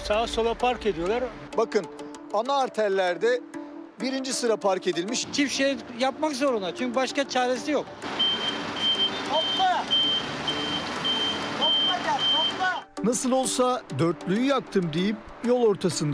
Sağa sola park ediyorlar. Bakın ana arterlerde birinci sıra park edilmiş. Çift şerit yapmak zorunda çünkü başka çaresi yok. Topla! Topla gel, topla! Nasıl olsa dörtlüyü yaktım deyip yol ortasında